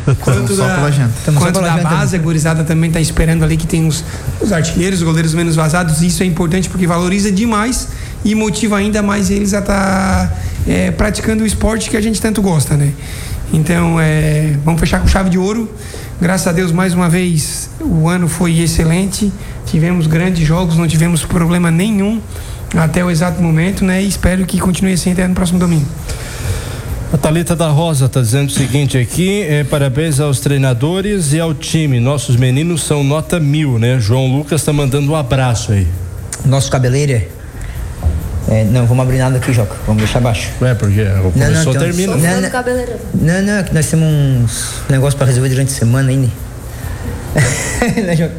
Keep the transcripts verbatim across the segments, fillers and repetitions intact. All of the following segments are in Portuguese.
Quanto só da, pela janta. quanto da base, a gurizada também tá esperando ali que tem os, os artilheiros, os goleiros menos vazados. Isso é importante porque valoriza demais e motiva ainda mais eles a estar tá, é, praticando o esporte que a gente tanto gosta, né? Então, é, vamos fechar com chave de ouro. Graças a Deus, mais uma vez, o ano foi excelente. Tivemos grandes jogos, não tivemos problema nenhum até o exato momento, né? E espero que continue assim até no próximo domingo. A Thalita da Rosa está dizendo o seguinte aqui, é, parabéns aos treinadores e ao time, nossos meninos são nota mil, né? João Lucas está mandando um abraço aí. Nosso cabeleireiro, é, não vamos abrir nada aqui, Joca, vamos deixar abaixo. É, porque o professor termina. Não, não, não, não, que nós temos uns negócios para resolver durante a semana ainda. Né, Joca?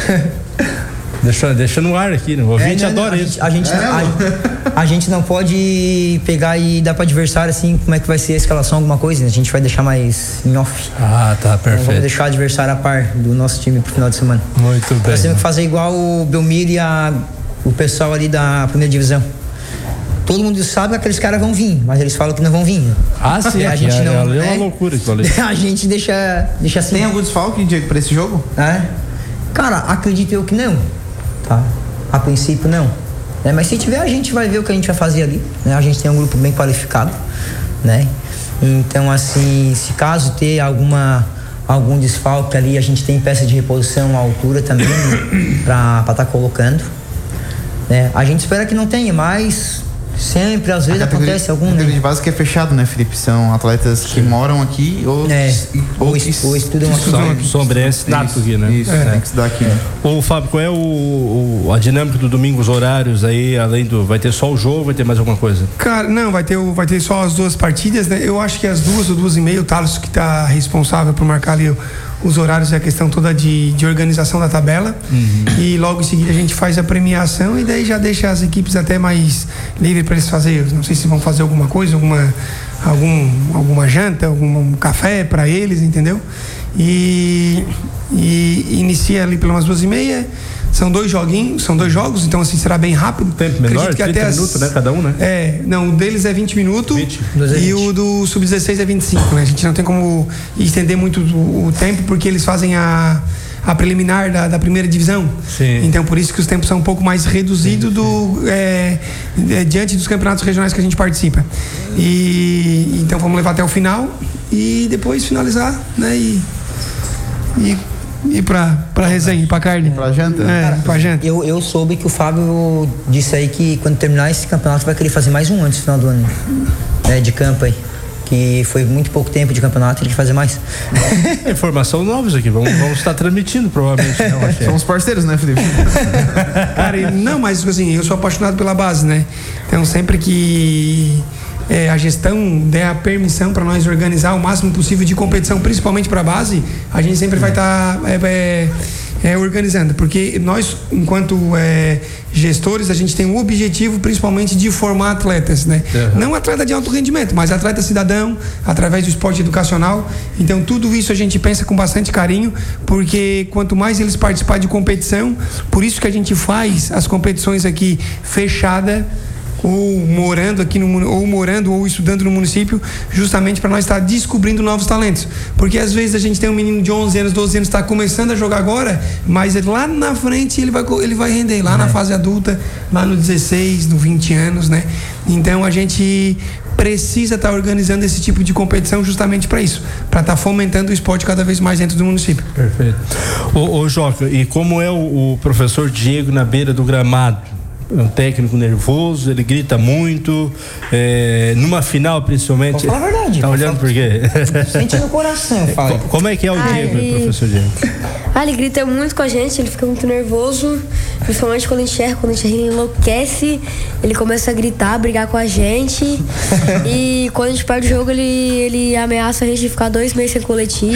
Deixa, deixa no ar aqui, né? O ouvinte é, não, adora não, isso. A gente, a, gente, é, a, a gente não pode pegar e dar para adversário assim como é que vai ser a escalação, alguma coisa, né? A gente vai deixar mais em off. Ah, tá, perfeito. Então, vamos deixar o adversário a par do nosso time pro final de semana. Muito bem. Nós temos que fazer igual o Belmiro e a, o pessoal ali da primeira divisão. Todo mundo sabe que aqueles caras vão vir, mas eles falam que não vão vir. Ah, sim, a é, gente é, não, é, né? uma loucura isso ali. A gente deixa, deixa assim. Tem algum desfalque, Diego, pra esse jogo? É? Cara, acredito eu que não, tá? A princípio não, né? Mas se tiver a gente vai ver o que a gente vai fazer ali, né? A gente tem um grupo bem qualificado, né? Então assim, se caso ter alguma algum desfalque ali, a gente tem peça de reposição à altura também para estar tá colocando, né? A gente espera que não tenha, mas sempre, às vezes, acontece algum... A categoria de base que é fechado, né, Felipe? São atletas que moram aqui ou... É, ou, ou, que, ou estudam aqui. São sombrense nato aqui, né? Isso, é. tem que estudar aqui, né? Ô, Fábio, qual é o, o, a dinâmica do domingo, os horários aí, além do... Vai ter só o jogo ou vai ter mais alguma coisa? Cara, não, vai ter, vai ter só as duas partidas, né? Eu acho que as duas ou duas e meia, o Thales que tá responsável por marcar ali os horários e a questão toda de, de organização da tabela. Uhum. E logo em seguida a gente faz a premiação e daí já deixa as equipes até mais livres para eles fazerem. Não sei se vão fazer alguma coisa, alguma, algum, alguma janta, algum um café para eles, entendeu? E, e inicia ali pelas duas e meia. São dois joguinhos, são dois jogos, então assim será bem rápido. Tempo menor, que trinta até as, minutos, né? Cada um, né? É, não, o deles é vinte minutos vinte. E o do sub dezesseis é vinte e cinco, né? A gente não tem como estender muito o, o tempo, porque eles fazem a, a preliminar da, da primeira divisão. Sim. Então por isso que os tempos são um pouco mais reduzidos do, é, é, diante dos campeonatos regionais que a gente participa. E então vamos levar até o final e depois finalizar, né? E, e E pra, pra resenha, pra carne. Pra janta? É, Cara, pra janta. Eu, eu soube que o Fábio disse aí que quando terminar esse campeonato vai querer fazer mais um antes do final do ano, né, de campo aí. Que foi muito pouco tempo de campeonato, ele quer fazer mais. Informação novas aqui, vamos, vamos estar transmitindo provavelmente. Né, Somos parceiros, né, Felipe? Cara, não, mas assim, eu sou apaixonado pela base, né? Então sempre que é, a gestão der a permissão para nós organizar o máximo possível de competição, principalmente para a base, a gente sempre vai estar tá, é, é, é, organizando, porque nós, enquanto é, gestores, a gente tem o objetivo principalmente de formar atletas, né? Uhum. Não atleta de alto rendimento, mas atleta cidadão, através do esporte educacional. Então tudo isso a gente pensa com bastante carinho, porque quanto mais eles participarem de competição, por isso que a gente faz as competições aqui fechada, ou morando aqui no, ou morando ou estudando no município, justamente para nós estar descobrindo novos talentos, porque às vezes a gente tem um menino de onze anos, doze anos, está começando a jogar agora, mas lá na frente ele vai, ele vai render, lá é. na fase adulta, lá no dezesseis, no vinte anos, né? Então a gente precisa estar organizando esse tipo de competição justamente para isso, para estar fomentando o esporte cada vez mais dentro do município. Perfeito. Ô, ô Joca, e como é o, o professor Diego na beira do gramado? É um técnico nervoso, ele grita muito, é, numa final principalmente. Vou falar a verdade. Tá olhando por quê? Sente no coração, fala. Como é que é o ah, Diego, ele... professor Diego? Ah, ele grita muito com a gente, ele fica muito nervoso, principalmente quando a gente erra, quando a gente erra, ele enlouquece, ele começa a gritar, brigar com a gente. E quando a gente perde o jogo, ele, ele ameaça a gente de ficar dois meses sem coletivo.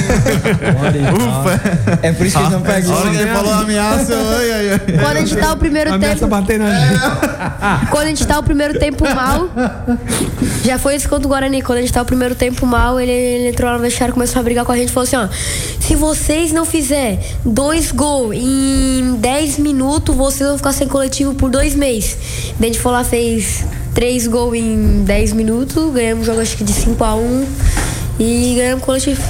Ufa! É por isso que ele não perde. Olha, ele falou ameaça, oi, oi, oi. Quando a gente tá o primeiro ameaça tempo. Bater na gente. Quando a gente tá o primeiro tempo mal, já foi esse contra o Guarani. Quando a gente tá o primeiro tempo mal, ele, ele entrou lá no vestiário, começou a brigar com a gente e falou assim: ó, se vocês não fizer dois gols em dez minutos, vocês vão ficar sem coletivo por dois meses. Daí a gente foi lá, fez três gols em dez minutos, ganhamos o jogo acho que de cinco a um e ganhamos coletivo.